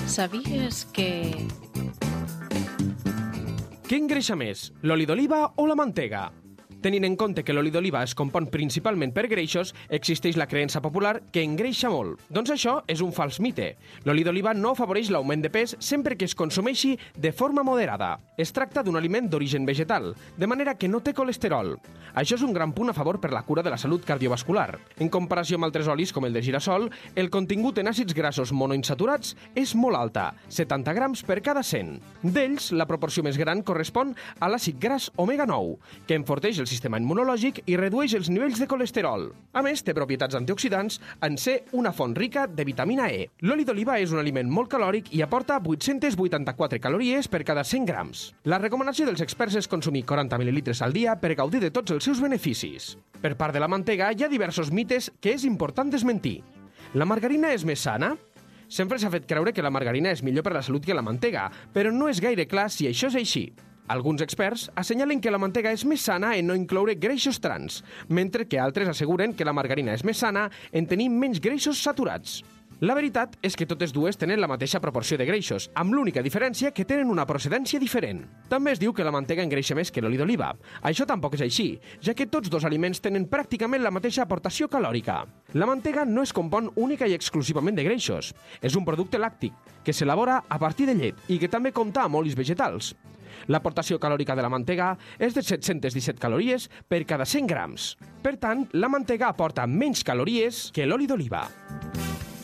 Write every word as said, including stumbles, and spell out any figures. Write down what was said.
Sabies que... Què engreixa més, l'oli d'oliva o la mantega? Tenint en compte que l'oli d'oliva es compon principalment per greixos, existeix la creença popular que engreixa molt. Doncs això és un fals mite. L'oli d'oliva no afavoreix l'augment de pes sempre que es consumeixi de forma moderada. Es tracta d'un aliment d'origen vegetal, de manera que no té colesterol. Això és un gran punt a favor per la cura de la salut cardiovascular. En comparació amb altres olis com el de girassol, el contingut en àcids grassos monoinsaturats és molt alta, setanta grams per cada cent. D'ells, la proporció més gran correspon a l'àcid gras omega nou, que enforteix el sistema immunològic i redueix els nivells de colesterol. A més, té propietats antioxidants en ser una font rica de vitamina E. L'oli d'oliva és un aliment molt calòric i aporta vuit-centes vuitanta-quatre calories per cada cent grams. La recomanació dels experts és consumir quaranta mil·lilitres al dia per gaudir de tots els seus beneficis. Per part de la mantega, hi ha diversos mites que és important desmentir. La margarina és més sana? Sempre s'ha fet creure que la margarina és millor per la salut que la mantega, però no és gaire clar si això és així. Alguns experts assenyalen que la mantega és més sana en no incloure greixos trans, mentre que altres asseguren que la margarina és més sana en tenir menys greixos saturats. La veritat és que totes dues tenen la mateixa proporció de greixos, amb l'única diferència que tenen una procedència diferent. També es diu que la mantega engreixa més que l'oli d'oliva. Això tampoc és així, ja que tots dos aliments tenen pràcticament la mateixa aportació calòrica. La mantega no es compon única i exclusivament de greixos. És un producte làctic, que s'elabora a partir de llet i que també compta amb olis vegetals. L'aportació calòrica de la mantega és de set-centes disset calories per cada cent grams. Per tant, la mantega aporta menys calories que l'oli d'oliva.